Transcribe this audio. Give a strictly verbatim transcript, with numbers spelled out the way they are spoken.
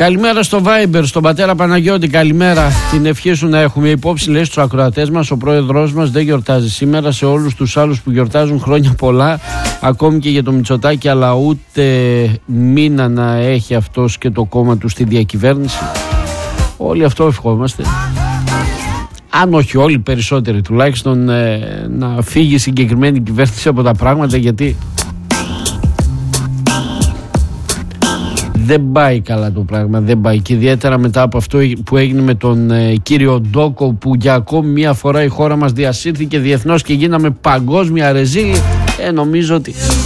Καλημέρα στο Viber, στον πατέρα Παναγιώτη. Καλημέρα. Την ευχή σου να έχουμε υπόψη, λέει, στους ακροατές μας. Ο πρόεδρός μας δεν γιορτάζει σήμερα. Σε όλους τους άλλους που γιορτάζουν, χρόνια πολλά. Ακόμη και για το Μητσοτάκη, αλλά ούτε μήνα να έχει αυτός και το κόμμα του στη διακυβέρνηση. Όλοι αυτό ευχόμαστε. Αν όχι όλοι, περισσότεροι τουλάχιστον, ε, να φύγει η συγκεκριμένη κυβέρνηση από τα πράγματα, γιατί δεν πάει καλά το πράγμα, δεν πάει. Και ιδιαίτερα μετά από αυτό που έγινε με τον ε, κύριο Ντόκο, που για ακόμη μία φορά η χώρα μας διασύρθηκε διεθνώς και γίναμε παγκόσμια ρεζίλη, ε, νομίζω ότι